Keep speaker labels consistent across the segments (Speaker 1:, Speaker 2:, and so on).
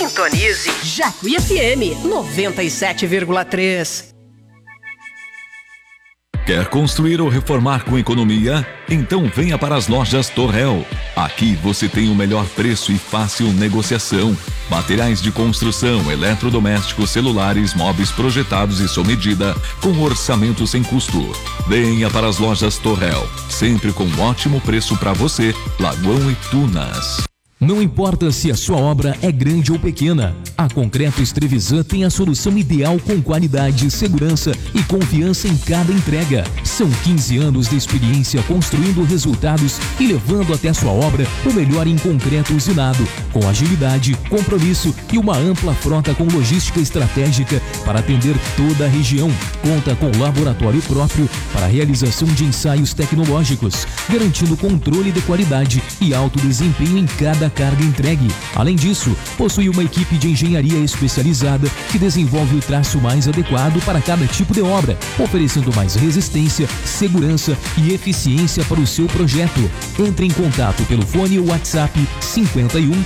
Speaker 1: Sintonize Jacuí FM 97,3.
Speaker 2: Quer construir ou reformar com economia? Então venha para as lojas Torrel. Aqui você tem o melhor preço e fácil negociação. Materiais de construção, eletrodomésticos, celulares, móveis projetados e sob medida, com orçamento sem custo. Venha para as lojas Torrel, sempre com um ótimo preço para você, Lagoão e Tunas.
Speaker 3: Não importa se a sua obra é grande ou pequena, a Concretos Trevisan tem a solução ideal com qualidade, segurança e confiança em cada entrega. São 15 anos de experiência construindo resultados e levando até a sua obra o melhor em concreto usinado, com agilidade, compromisso e uma ampla frota com logística estratégica para atender toda a região. Conta com laboratório próprio para a realização de ensaios tecnológicos, garantindo controle de qualidade e alto desempenho em cada carga entregue. Além disso, possui uma equipe de engenharia especializada que desenvolve o traço mais adequado para cada tipo de obra, oferecendo mais resistência, segurança e eficiência para o seu projeto. Entre em contato pelo fone ou WhatsApp 51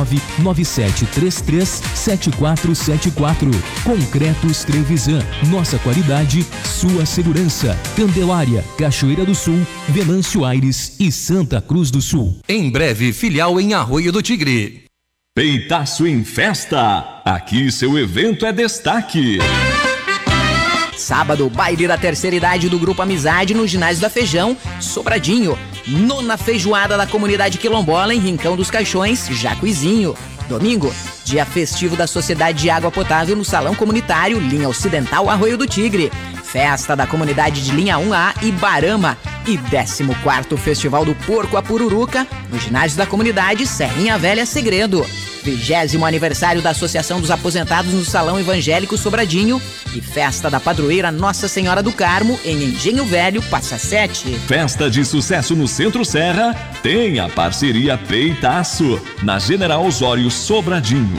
Speaker 3: 99733 7474. Concretos Trevisan, nossa qualidade, sua segurança. Candelária, Cachoeira do Sul, Venâncio Aires e Santa Cruz do Sul.
Speaker 4: Em breve, filial em Arroio do Tigre.
Speaker 2: Peitaço em Festa. Aqui seu evento é destaque.
Speaker 1: Sábado, baile da terceira idade do Grupo Amizade no Ginásio da Feijão, Sobradinho. Nona feijoada da comunidade quilombola em Rincão dos Caixões, Jacuizinho. Domingo, dia festivo da Sociedade de Água Potável no Salão Comunitário Linha Ocidental Arroio do Tigre. Festa da comunidade de Linha 1A e Barama. E 14º Festival do Porco a Pururuca no ginásio da comunidade Serrinha Velha Segredo. 20º aniversário da Associação dos Aposentados no Salão Evangélico Sobradinho e Festa da Padroeira Nossa Senhora do Carmo em Engenho Velho, Passa Sete.
Speaker 2: Festa de sucesso no Centro Serra tem a parceria Peitaço na General Osório Sobradinho.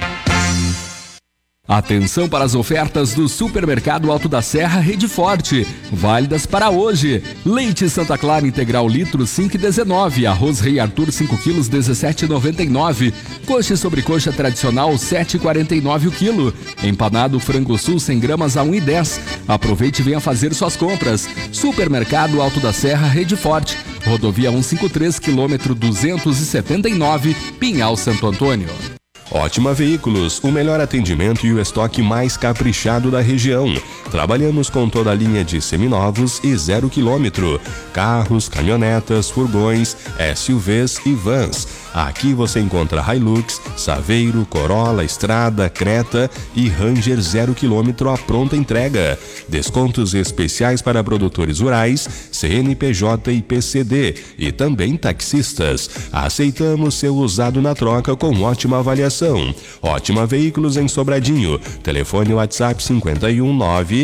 Speaker 5: Atenção para as ofertas do Supermercado Alto da Serra Rede Forte, válidas para hoje. Leite Santa Clara integral litro 5,19, arroz Rei Arthur 5 quilos 17,99, coxa e sobrecoxa tradicional 7,49 o quilo, empanado frango sul 100 gramas a 1,10. Aproveite e venha fazer suas compras. Supermercado Alto da Serra Rede Forte, rodovia 153 quilômetro 279, Pinhal Santo Antônio.
Speaker 6: Ótima Veículos, o melhor atendimento e o estoque mais caprichado da região. Trabalhamos com toda a linha de seminovos e 0 quilômetro, carros, caminhonetas, furgões, SUVs e vans. Aqui você encontra Hilux, Saveiro, Corolla, Estrada, Creta e Ranger 0 quilômetro à pronta entrega. Descontos especiais para produtores rurais, CNPJ e PCD e também taxistas. Aceitamos seu usado na troca com ótima avaliação. Ótima Veículos em Sobradinho. Telefone WhatsApp 51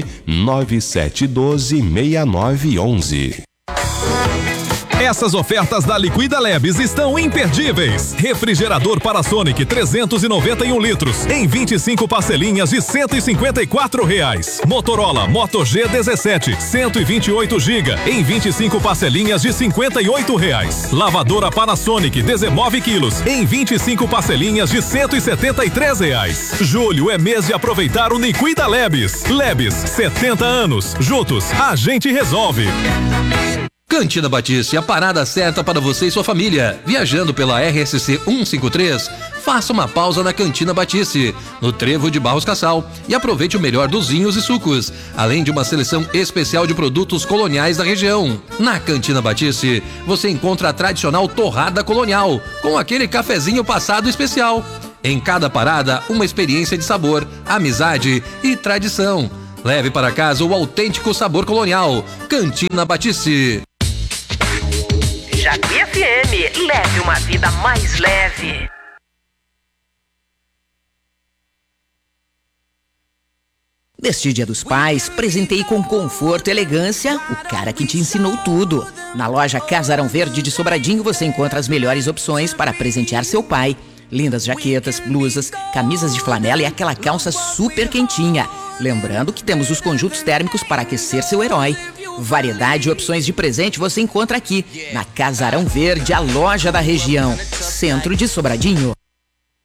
Speaker 6: 99712 6911.
Speaker 7: Essas ofertas da Liquida Labs estão imperdíveis. Refrigerador Panasonic 391 litros em 25 parcelinhas de R$154. Motorola Moto G17 128 GB em 25 parcelinhas de R$58. Lavadora Panasonic 19 quilos em 25 parcelinhas de R$173. Julho é mês de aproveitar o Liquida Labs. Labs, 70 anos. Juntos, a gente resolve.
Speaker 4: Cantina Batiste, a parada certa para você e sua família. Viajando pela RSC 153, faça uma pausa na Cantina Batiste, no Trevo de Barros Cassal, e aproveite o melhor dos vinhos e sucos, além de uma seleção especial de produtos coloniais da região. Na Cantina Batiste, você encontra a tradicional torrada colonial, com aquele cafezinho passado especial. Em cada parada, uma experiência de sabor, amizade e tradição. Leve para casa o autêntico sabor colonial. Cantina Batiste.
Speaker 1: Jacuí FM, leve uma vida mais leve. Neste Dia dos Pais, presentei com conforto e elegância o cara que te ensinou tudo. Na loja Casarão Verde de Sobradinho você encontra as melhores opções para presentear seu pai. Lindas jaquetas, blusas, camisas de flanela e aquela calça super quentinha. Lembrando que temos os conjuntos térmicos para aquecer seu herói. Variedade e opções de presente você encontra aqui, na Casarão Verde, a loja da região, centro de Sobradinho.